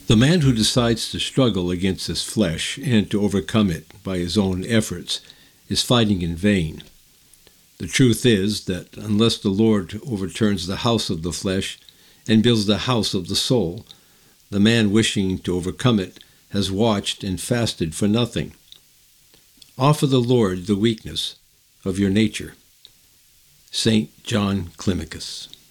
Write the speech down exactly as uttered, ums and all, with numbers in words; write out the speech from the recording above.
The man who decides to struggle against his flesh and to overcome it by his own efforts is fighting in vain. The truth is that unless the Lord overturns the house of the flesh and builds the house of the soul, the man wishing to overcome it has watched and fasted for nothing. Offer the Lord the weakness of your nature. Saint John Climacus.